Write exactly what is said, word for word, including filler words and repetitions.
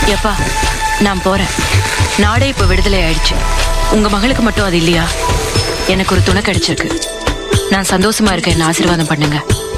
எப்பா நான் போறேன். நாடே இப்ப விடுதலை ஆயிடுச்சு. உங்க மகளுக்கு மட்டும் அது இல்லையா? எனக்கு ஒரு துணை கிடைச்சிருக்கு. நான் சந்தோஷமா இருக்கேன். என்ன ஆசீர்வாதம் பண்ணுங்க.